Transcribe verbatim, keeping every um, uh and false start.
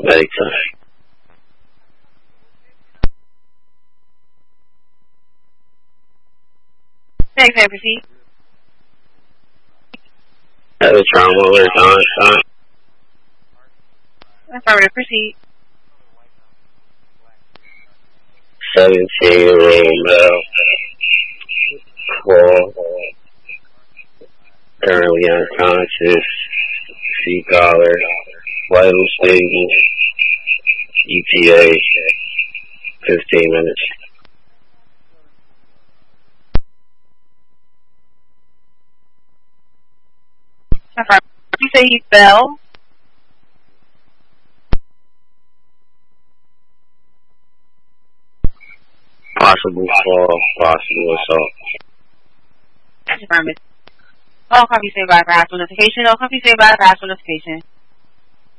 Medic time. Next, I proceed. Have a trauma alert on time. Affirmative, proceed. seventeen year old male. Call. Currently unconscious. C collar. Vital stable. E T A. fifteen minutes. Affirmative. You say he fell? Possible fall. Possible assault. Affirmative. All copies stand by for actual notification. All copies stand by for actual notification.